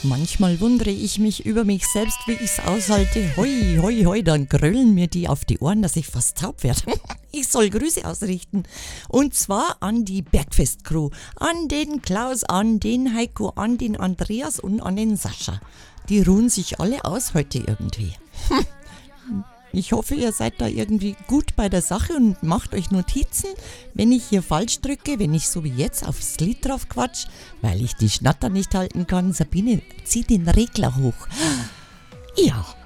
Manchmal wundere ich mich über mich selbst, wie ich's aushalte. Hoi, hoi, hoi, dann gröllen mir die auf die Ohren, dass ich fast taub werde. Ich soll Grüße ausrichten. Und zwar an die Bergfest-Crew. An den Klaus, an den Heiko, an den Andreas und an den Sascha. Die ruhen sich alle aus heute irgendwie. Ich hoffe, ihr seid da irgendwie gut bei der Sache und macht euch Notizen, wenn ich hier falsch drücke, wenn ich so wie jetzt aufs Lied drauf quatsch, weil ich die Schnatter nicht halten kann. Sabine, zieh den Regler hoch. Ja.